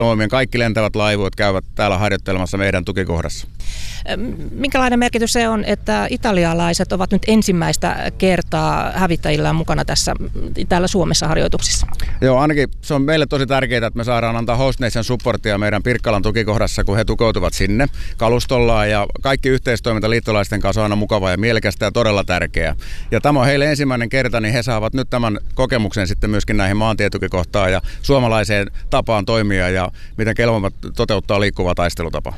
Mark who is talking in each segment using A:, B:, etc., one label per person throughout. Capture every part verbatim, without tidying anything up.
A: Kaikki lentävät laivuet käyvät täällä harjoittelemassa meidän tukikohdassa.
B: Minkälainen merkitys se on, että italialaiset ovat nyt ensimmäistä kertaa hävittäjillään mukana tässä täällä Suomessa harjoituksissa?
A: Joo, ainakin se on meille tosi tärkeää, että me saadaan antaa Host Nation supporttia meidän Pirkkalan tukikohdassa, kun he tukeutuvat sinne kalustollaan, ja kaikki yhteistoiminta liittolaisten kanssa on aina mukavaa ja mielekästä ja todella tärkeää. Ja tämä on heille ensimmäinen kerta, niin he saavat nyt tämän kokemuksen sitten myöskin näihin maantietukikohtaan ja suomalaiseen tapaan toimia ja miten Kelvomat toteuttaa liikkuvaa taistelutapaa.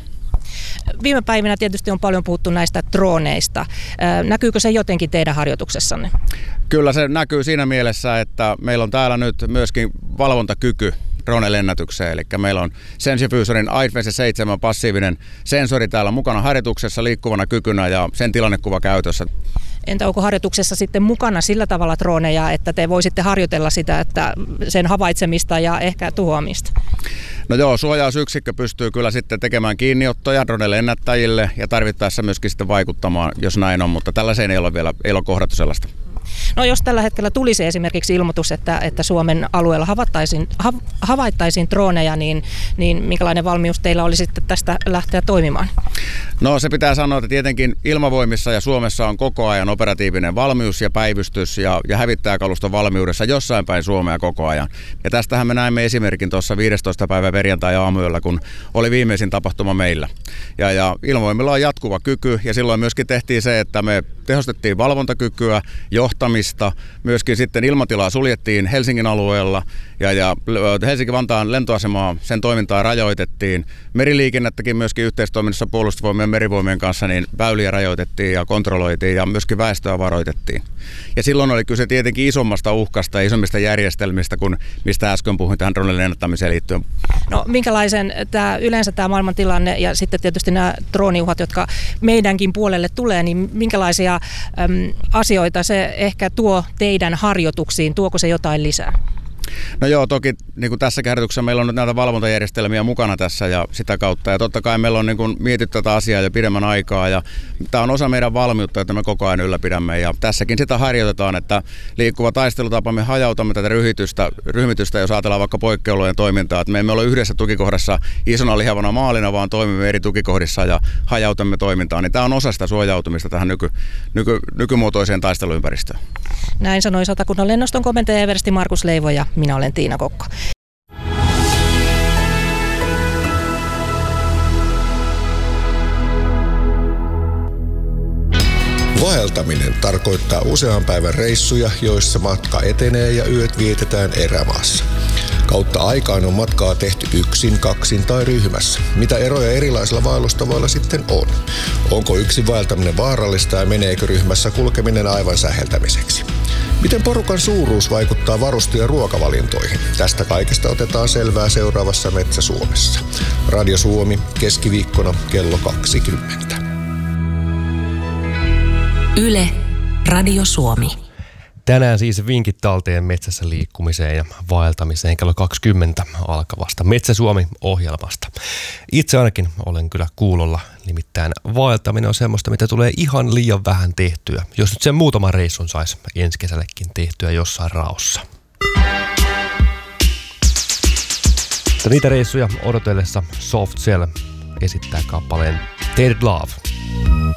B: Viime päivinä tietysti on paljon puhuttu näistä drooneista. Näkyykö se jotenkin teidän harjoituksessanne?
A: Kyllä se näkyy siinä mielessä, että meillä on täällä nyt myöskin valvontakyky drone-lennätykseen. Eli meillä on Sensifusorin iFence seitsemän passiivinen sensori täällä mukana harjoituksessa liikkuvana kykynä ja sen tilannekuva käytössä.
B: Entä onko harjoituksessa sitten mukana sillä tavalla droneja, että te voisitte harjoitella sitä, että sen havaitsemista ja ehkä tuhoamista?
A: No joo, suojausyksikkö pystyy kyllä sitten tekemään kiinniottoja drone-lennättäjille ja tarvittaessa myöskin sitten vaikuttamaan, jos näin on, mutta tällaiseen ei ole vielä ei ole kohdattu sellaista.
B: No jos tällä hetkellä tulisi esimerkiksi ilmoitus, että, että Suomen alueella havaittaisiin, ha, havaittaisiin droneja, niin, niin minkälainen valmius teillä oli sitten tästä lähteä toimimaan?
A: No se pitää sanoa, että tietenkin ilmavoimissa ja Suomessa on koko ajan operatiivinen valmius ja päivystys ja, ja hävittäjäkaluston valmiudessa jossain päin Suomea koko ajan. Ja tästähän me näimme esimerkin tuossa viidestoista päivä perjantai-aamuyöllä, kun oli viimeisin tapahtuma meillä. Ja, ja ilmavoimilla on jatkuva kyky ja silloin myöskin tehtiin se, että me tehostettiin valvontakykyä, johtamista, myöskin sitten ilmatilaa suljettiin Helsingin alueella ja, ja Helsinki-Vantaan lentoasemaa, sen toimintaa rajoitettiin. Meriliikennettäkin myöskin yhteistoiminnassa puolustusvoimien ja merivoimien kanssa niin väyliä rajoitettiin ja kontrolloitiin ja myöskin väestöä varoitettiin. Ja silloin oli kyse tietenkin isommasta uhkasta ja isommista järjestelmistä kuin mistä äsken puhuin tähän dronen lennättämiseen liittyen.
B: No minkälaisen tämä, yleensä tämä maailman tilanne ja sitten tietysti nämä drooniuhat, jotka meidänkin puolelle tulee, niin minkälaisia äm, asioita se ehkä tuo teidän harjoituksiin, tuoko se jotain lisää?
A: No joo, toki niin kuin tässä harjoituksessa meillä on nyt näitä valvontajärjestelmiä mukana tässä ja sitä kautta. Ja totta kai meillä on niin kuin mietitty tätä asiaa jo pidemmän aikaa ja tämä on osa meidän valmiutta, että me koko ajan ylläpidämme. Ja tässäkin sitä harjoitetaan, että liikkuva taistelutapa me hajautamme tätä ryhmitystä, ryhmitystä jos ajatellaan vaikka poikkeolojen toimintaa. Että me emme ole yhdessä tukikohdassa isona lihavana maalina, vaan toimimme eri tukikohdissa ja hajautamme toimintaa. Niin tämä on osa sitä suojautumista tähän nyky, nyky, nykymuotoiseen taisteluympäristöön.
B: Näin sanoi Satakunnan lennoston komentaja eversti Markus Leivo ja minä olen Tiina Kokko.
C: Vaeltaminen tarkoittaa usean päivän reissuja, joissa matka etenee ja yöt vietetään erämaassa. Kautta aikaan on matkaa tehty yksin, kaksin tai ryhmässä. Mitä eroja erilaisilla vaellustavoilla sitten on? Onko yksin vaeltaminen vaarallista ja meneekö ryhmässä kulkeminen aivan säheltämiseksi? Miten porukan suuruus vaikuttaa varuste- ja ruokavalintoihin? Tästä kaikesta otetaan selvää seuraavassa Metsä Suomessa. Radio Suomi keskiviikkona kello kaksikymmentä.
D: Yle, Radio Suomi.
E: Tänään siis vinkit talteen metsässä liikkumiseen ja vaeltamiseen kello kaksikymmentä alkavasta Metsä Suomi-ohjelmasta. Itse ainakin olen kyllä kuulolla, nimittäin vaeltaminen on semmoista, mitä tulee ihan liian vähän tehtyä. Jos nyt sen muutaman reissun saisi ensi kesällekin tehtyä jossain raossa. Mutta niitä reissuja odotellessa Soft Cell esittää kappaleen Dead Love.